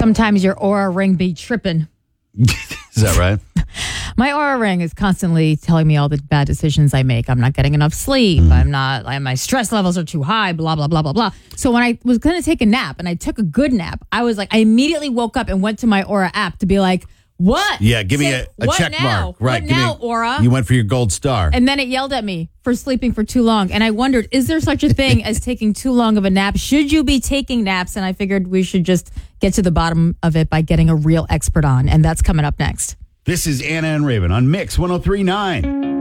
Sometimes your Aura Ring be tripping. Is that right? My Aura Ring is constantly telling me all the bad decisions I make. I'm not getting enough sleep. My stress levels are too high, blah, blah, blah, blah, blah. So when I was going to take a nap and I took a good nap, I immediately woke up and went to my Aura app to be like, what? Yeah, give me a what check now? mark. Right. What now, Aura? You went for your gold star. And then it yelled at me for sleeping for too long. And I wondered, is there such a thing as taking too long of a nap? Should you be taking naps? And I figured we should just get to the bottom of it by getting a real expert on. And that's coming up next. This is Anna and Raven on Mix 103.9.